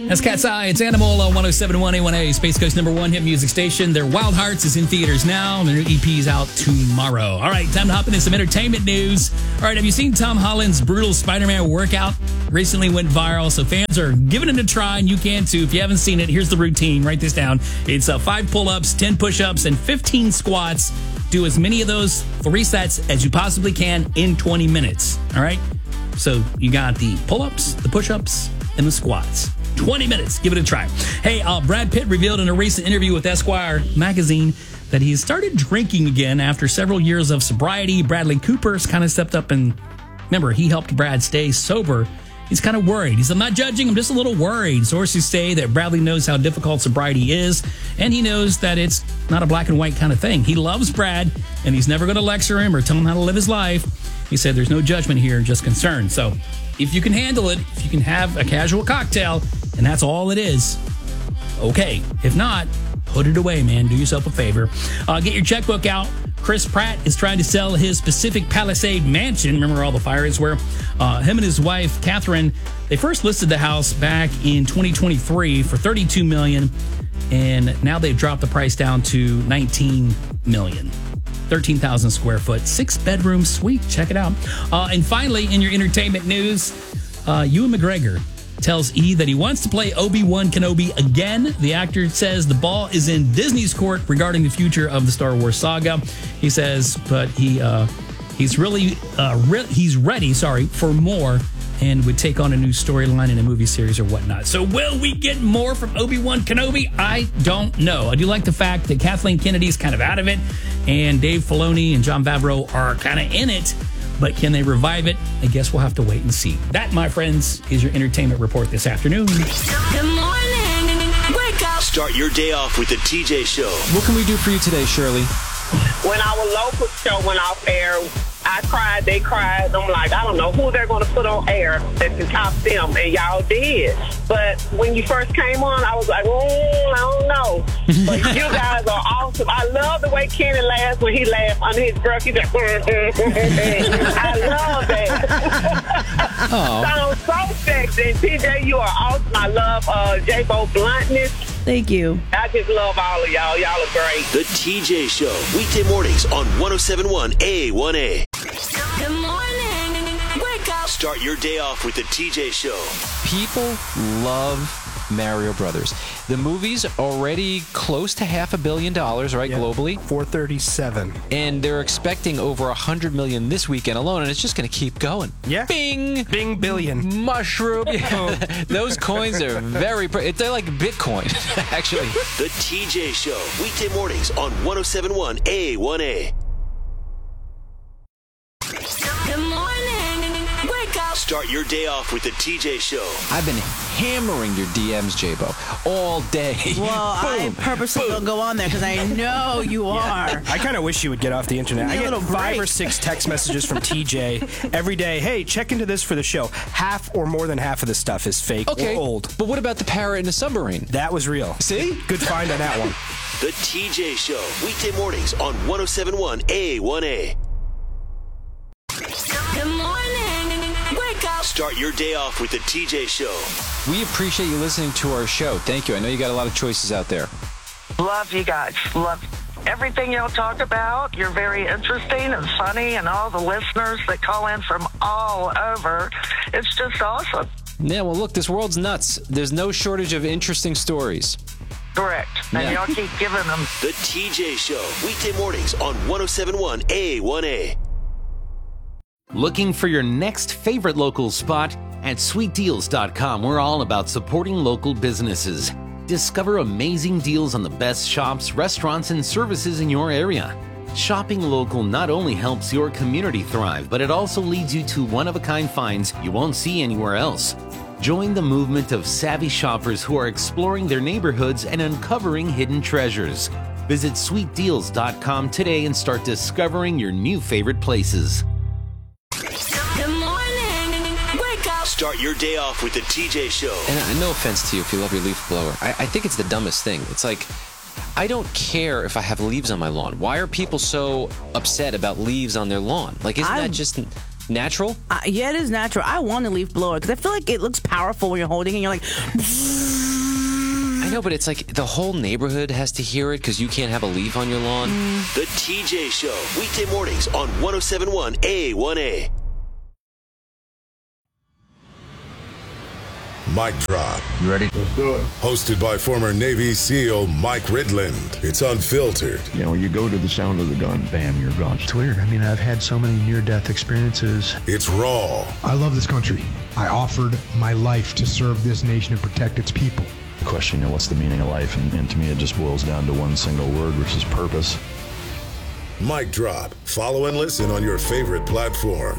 That's Cat's Eye. It's Animal 107.1 A1A, Space Coast #1 hit music station. Their Wild Hearts is in theaters now. Their new EP is out tomorrow. All right, time to hop into some entertainment news. All right, have you seen Tom Holland's brutal Spider-Man workout? Recently went viral, so fans are giving it a try, and you can too. If you haven't seen it, here's the routine. Write this down. It's 5 pull-ups, 10 push-ups, and 15 squats. Do as many of those 3 sets as you possibly can in 20 minutes. All right? So you got the pull-ups, the push-ups, and the squats. 20 minutes. Give it a try. Hey, Brad Pitt revealed in a recent interview with Esquire magazine that he has started drinking again after several years of sobriety. Bradley Cooper's kind of stepped up and, remember, he helped Brad stay sober. He's kind of worried. He said, I'm not judging, I'm just a little worried. Sources say that Bradley knows how difficult sobriety is, and he knows that it's not a black and white kind of thing. He loves Brad, and he's never going to lecture him or tell him how to live his life. He said, there's no judgment here, just concern. So if you can handle it, if you can have a casual cocktail, and that's all it is, okay. If not, put it away, man. Do yourself a favor. Get your checkbook out. Chris Pratt is trying to sell his Pacific Palisade mansion. Remember where all the fires were? Him and his wife, Catherine, they first listed the house back in 2023 for $32 million, and now they've dropped the price down to $19 million. 13,000 square foot, 6-bedroom suite. Check it out. And finally, in your entertainment news, Ewan McGregor tells E! that he wants to play Obi-Wan Kenobi again. The actor says the ball is in Disney's court regarding the future of the Star Wars saga. He says, but he's ready, for more, and would take on a new storyline in a movie series or whatnot. So will we get more from Obi-Wan Kenobi? I don't know. I do like the fact that Kathleen Kennedy's kind of out of it, and Dave Filoni and Jon Favreau are kind of in it. But can they revive it? I guess we'll have to wait and see. That, my friends, is your entertainment report this afternoon. Good morning. Wake up. Start your day off with the TJ Show. What can we do for you today, Shirley? When our local show went off air, I cried, they cried. I'm like, I don't know who they're going to put on air that can top them, and y'all did. But when you first came on, I was like, I don't know. But you guys are awesome. I love the way Kenny laughs when he laughs under his breath. He's like, I love that. Sounds so sexy. And TJ, you are awesome. I love J-Bo bluntness. Thank you. I just love all of y'all. Y'all are great. The TJ Show, weekday mornings on 107.1 A1A. Good morning. Wake up. Start your day off with the TJ Show. People love Mario Brothers. The movie's already close to $500 million, right, globally? 437. And they're expecting over $100 million this weekend alone, and it's just going to keep going. Yeah. Bing! Bing billion. Mushroom. Those coins are they're like Bitcoin, actually. The TJ Show, weekday mornings on 107.1 A1A. Good morning. Wake up. Start your day off with the TJ Show. I've been hammering your DMs, J-Bo, all day. Well, I purposely don't go on there because I know you are. I kind of wish you would get off the internet. I get 5 or 6 text messages from TJ every day. Hey, check into this for the show. Half or more than half of the stuff is fake or old. But what about the parrot in the submarine? That was real. See? Good find on that one. The TJ Show, weekday mornings on 107.1 A1A. Good morning. Wake up. Start your day off with the TJ Show. We appreciate you listening to our show. Thank you. I know you got a lot of choices out there. Love you guys. Love everything y'all talk about. You're very interesting and funny, and all the listeners that call in from all over. It's just awesome. Yeah, well, look, this world's nuts. There's no shortage of interesting stories. Correct. And y'all keep giving them. The TJ Show, weekday mornings on 107.1 A1A. Looking for your next favorite local spot? At sweetdeals.com, we're all about supporting local businesses. Discover amazing deals on the best shops, restaurants, and services in your area. Shopping local not only helps your community thrive, but it also leads you to one-of-a-kind finds you won't see anywhere else. Join the movement of savvy shoppers who are exploring their neighborhoods and uncovering hidden treasures. Visit sweetdeals.com today and start discovering your new favorite places. Good morning. Wake up. Start your day off with the TJ Show. And no offense to you if you love your leaf blower. I think it's the dumbest thing. It's like, I don't care if I have leaves on my lawn. Why are people so upset about leaves on their lawn? Like, isn't that just natural? Yeah, it is natural. I want a leaf blower because I feel like it looks powerful when you're holding it. And you're like, I know, but it's like the whole neighborhood has to hear it because you can't have a leaf on your lawn. The TJ Show, weekday mornings on 107.1 A1A. Mic drop. You ready? Let's do it. Hosted by former Navy SEAL Mike Ridland. It's unfiltered. You know, you go to the sound of the gun, bam, you're gone. It's weird. I mean, I've had so many near-death experiences. It's raw. I love this country. I offered my life to serve this nation and protect its people. The question, you know, what's the meaning of life? And to me, it just boils down to one single word, which is purpose. Mic drop. Follow and listen on your favorite platform.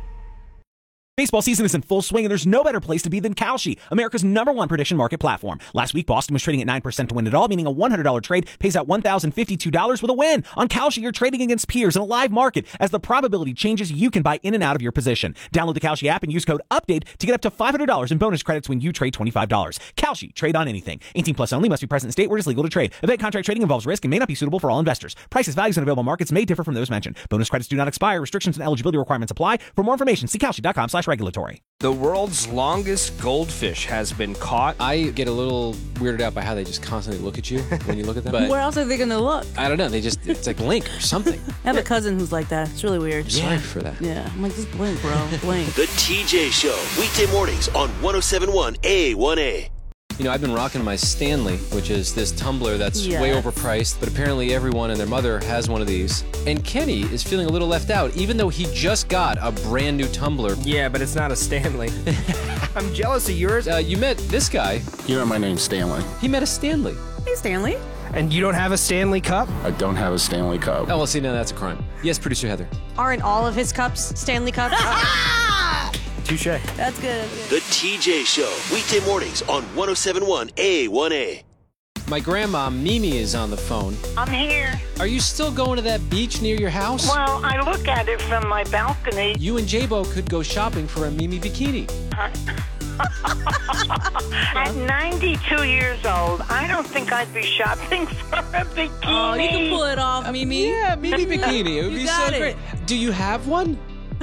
Baseball season is in full swing, and there's no better place to be than Kalshi, America's #1 prediction market platform. Last week, Boston was trading at 9% to win it all, meaning a $100 trade pays out $1,052 with a win. On Kalshi, you're trading against peers in a live market. As the probability changes, you can buy in and out of your position. Download the Kalshi app and use code UPDATE to get up to $500 in bonus credits when you trade $25. Kalshi, trade on anything. 18 plus only, must be present in state where it is legal to trade. Event contract trading involves risk and may not be suitable for all investors. Prices, values, and available markets may differ from those mentioned. Bonus credits do not expire. Restrictions and eligibility requirements apply. For more information, see Kalshi.com/regulatory. The world's longest goldfish has been caught. I get a little weirded out by how they just constantly look at you when you look at them. But where else are they going to look? I don't know. It's like blink or something. I have a cousin who's like that. It's really weird. Sorry for that. Yeah. I'm like, just blink, bro. Blink. The TJ Show, weekday mornings on 107.1 A1A. You know, I've been rocking my Stanley, which is this tumbler that's way overpriced, but apparently everyone and their mother has one of these. And Kenny is feeling a little left out, even though he just got a brand new tumbler. Yeah, but it's not a Stanley. I'm jealous of yours. You met this guy. You know, my name's Stanley. He met a Stanley. Hey, Stanley. And you don't have a Stanley Cup? I don't have a Stanley Cup. Oh, well, see, now that's a crime. Yes, producer Heather. Aren't all of his cups Stanley Cups? Touche. That's good. The TJ Show, weekday mornings on 107.1 A1A. My grandma, Mimi, is on the phone. I'm here. Are you still going to that beach near your house? Well, I look at it from my balcony. You and J-Bo could go shopping for a Mimi bikini. At 92 years old, I don't think I'd be shopping for a bikini. Oh, you can pull it off, Mimi. Yeah, Mimi bikini. It would be so great. Do you have one?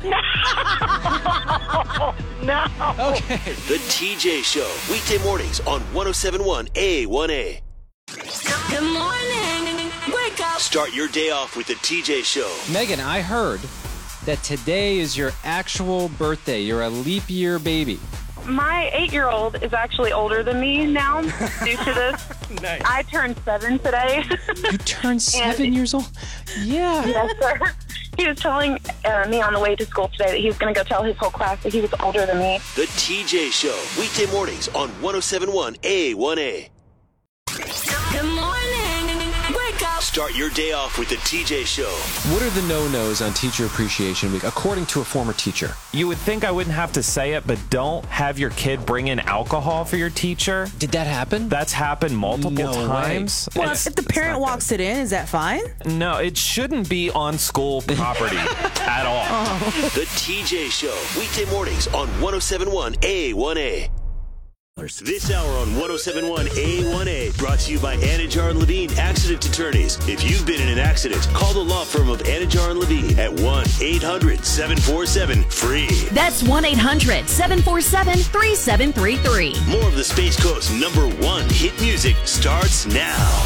No. Okay. The TJ Show, weekday mornings on 107.1 A1A. Good morning. Wake up. Start your day off with the TJ Show. Megan, I heard that today is your actual birthday. You're a leap year baby. My 8-year-old is actually older than me now due to this. Nice. I turned 7 today. You turned 7 years old? Yeah. Yes, sir. He was telling me on the way to school today that he was going to go tell his whole class that he was older than me. The TJ Show, weekday mornings on 107.1 A1A. Good morning. Wake up. Start your day off with the TJ Show. What are the no-nos on Teacher Appreciation Week, according to a former teacher? You would think I wouldn't have to say it, but don't have your kid bring in alcohol for your teacher. Did that happen? That's happened multiple times. Well, if the parent walks it in, is that fine? No, it shouldn't be on school property at all. Oh. The TJ Show, weekday mornings on 107.1 A1A. This hour on 107.1 A1A, brought to you by Anajar and Levine Accident Attorneys. If you've been in an accident, call the law firm of Anajar and Levine at 1-800-747-FREE. That's 1-800-747-3733. More of the Space Coast's #1 hit music starts now.